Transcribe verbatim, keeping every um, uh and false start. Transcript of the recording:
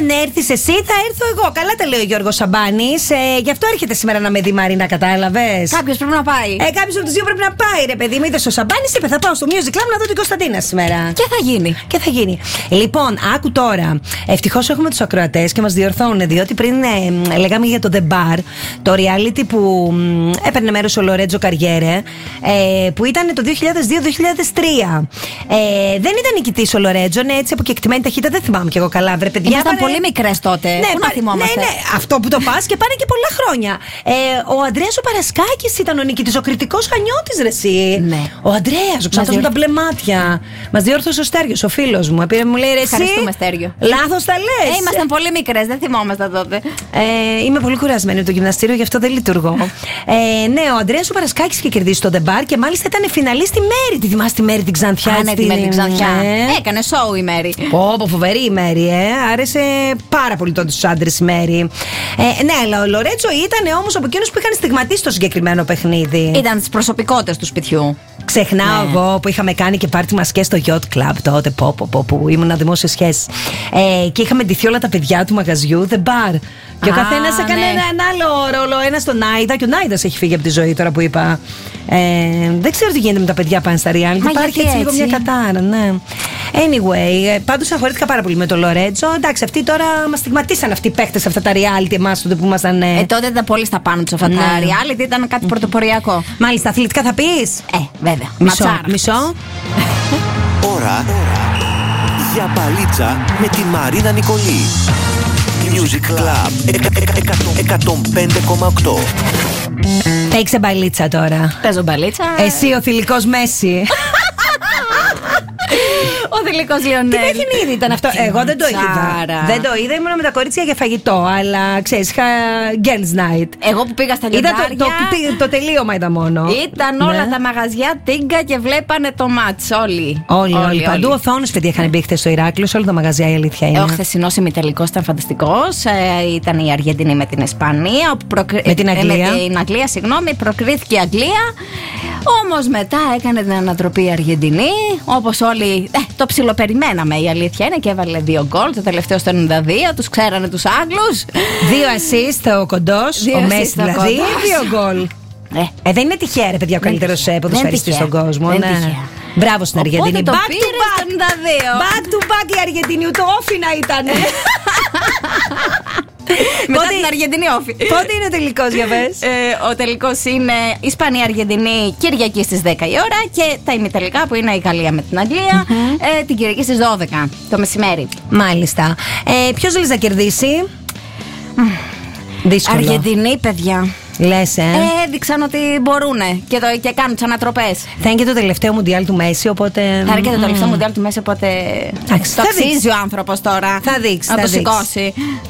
έρθεις εσύ, θα έρθω εγώ. Καλά τα λέει ο Γιώργος Σαμπάνης. Ε, γι' αυτό έρχεται σήμερα να με δει, Μαρίνα, κατάλαβες. Κάποιος πρέπει να πάει. Ε, κάποιος από τους δύο πρέπει να πάει, ρε παιδί. Μήτε ο Σαμπάνης είπε: θα πάω στο Music Club να δω την Κωνσταντίνα σήμερα. Και θα γίνει. Και θα γίνει. Λοιπόν, άκου τώρα. Ευτυχώς έχουμε τους ακροατές και μας διορθώνουν, διότι πριν ε, λέγαμε για το The Bar, το reality που ε, έπαιρνε μέρος ο Λορέτζο Καριέρε, ε, που ήταν το δύο χιλιάδες δύο δύο χιλιάδες τρία. Ε, δεν ήταν νικητής ο Λορέτζο, ναι, έτσι από κεκτημένη ταχύτητα, δεν θυμάμαι κι εγώ καλά, βρε παιδιά. Ήμασταν πάνε... πολύ μικρές τότε. Ναι, Πού πα... να θυμόμαστε. Ναι, ναι, αυτό που το πας και πάνε και πολλά χρόνια. Ε, ο Ανδρέας ο Παρασκάκης ήταν ο νικητής, ο κριτικός Χανιώτης, ρε εσύ. Ναι. Ο Ανδρέας, ο ξάτος με τα μπλε μάτια. Μας διόρθωσε ο Στέργιος, ο φίλος μου. Επήρε, μου λέει, ρε εσύ. Ευχαριστούμε, Στέργιο. Λάθος τα λες. Ε, ήμασταν πολύ μικρές, δεν θυμόμαστε τότε. Ε, είμαι πολύ κουρασμένη από το γυμναστήριο, γι' αυτό δεν λειτουργώ. ε, ναι, ο Ανδρέας ο Παρασκάκης είχε κερδίσει το The Bar και μάλιστα ήταν φιναλή στη Μέρη. Τη θυμάσαι τη Μέρη την Ξανθιά? Α, ναι, τη Μέρη την Ξανθιά. Ε. Έκανε σοου η Μέρη. Πω, πω, φοβερή η Μέρη, ε. Άρεσε πάρα πολύ τότε στους άντρες η Μέρη. Ε, ναι, αλλά ο Λορέτσο ήταν όμως από εκείνους που είχαν στιγματίσει το συγκεκριμένο παιχνίδι. Ήταν τις προσωπικότητες του σπιτιού. Ξεχνάω ναι. εγώ που είχαμε κάνει και πάρτι μας και στο Yacht Club τότε, πω, πω, πω, που ήμουν δημόσια σχέση. Ε, και είχαμε ντυθεί όλα τα παιδιά του μαγαζιού, The Bar. Και ο καθένας έκανε ναι. έναν άλλο ρόλο. Ένα στον Άιδα, και ο Άιδας έχει φύγει από τη ζωή τώρα που είπα. Ε, δεν ξέρω τι γίνεται με τα παιδιά πάνε στα reality. Υπάρχει έτσι, έτσι λίγο μια κατάρα, ναι. Anyway, πάντως αγχωρήθηκα πάρα πολύ με το Λορέτζο. Εντάξει, αυτοί τώρα μας στιγματίσαν αυτοί οι παίχτες αυτά τα reality εμάς τότε που ήμασταν. Ε, ε τότε ήταν πολύ στα πάνω τους αυτά ναι. τα reality, ήταν κάτι πρωτοποριακό. Μάλιστα, αθλητικά θα πεις? Ε, βέβαια. Μισό. Ματσάρα. Μισό. Ώρα για μπαλίτσα με τη Μαρίνα Νικολή. Music Club εκατόν πέντε κόμμα οκτώ. Παίξε μπαλίτσα τώρα. Παίζω μπαλίτσα. Εσύ ο θηλυκός Μέση. Ο θηλυκός Λιονέλ. Τι παιχνίδι ήταν αυτό? Εγώ δεν το είδα. Δεν το είδα, ήμουν με τα κορίτσια για φαγητό. Αλλά ξέρεις, είχα girls night. Εγώ που πήγα στα λιοντάρια. Είδα το, το, το τελείωμα ήταν μόνο. Ήταν όλα ναι. τα μαγαζιά τίγκα και βλέπανε το μάτς. Όλοι. Όλοι, όλοι. όλοι. Παντού οθόνες, παιδιά, είχαν μπει χθες στο Ηράκλειο. Σε όλα τα μαγαζιά η αλήθεια είναι. Ο χθεσινός ημιτελικός ήταν φανταστικός. Ε, ήταν η Αργεντινή με την Ισπανία. Προκρι... Με την Αγγλία. Ε, με την Αγγλία, συγγνώμη. Προκρίθηκε η Αγγλία. Όμως μετά έκανε την ανατροπή η Αργεντινή. Όπως όλοι ε, το ψιλοπεριμέναμε, η αλήθεια είναι, και έβαλε δύο γκολ. Το τελευταίο στο ενενήντα δύο. Τους ξέρανε τους Άγγλους. Δύο assist ο κοντός, ο Μέση δηλαδή. Δύο γκολ. Ε. ε, δεν είναι τυχαία, ρε παιδιά, ο καλύτερος ποδοσφαιριστής στον κόσμο. Δεν ναι. Μπράβο στην Αργεντινή. Back to back. Back to back η Αργεντινή, το όφινα ήτανε. Μετά την Αργεντινή όφη. Πότε είναι ο τελικός, για πες? Ε, ο τελικός είναι Ισπανία-Αργεντινή Κυριακή στις δέκα η ώρα. Και τα ημιτελικά που είναι η Γαλλία με την Αγγλία mm-hmm. ε, την Κυριακή στις δώδεκα το μεσημέρι. Μάλιστα. Ε, ποιος θέλεις να κερδίσει? Δύσκολο. Αργεντινή, παιδιά. Λες, ε. ε έδειξαν ότι μπορούνε και, το, και κάνουν τις ανατροπές. Θα είναι και το τελευταίο Μουντιάλ του Μέση, οπότε. Θα είναι και το τελευταίο Μουντιάλ του Μέση, οπότε. Άξι, το αξίζει ο άνθρωπος τώρα. Θα δείξει. Να θα το δείξει. σηκώσει.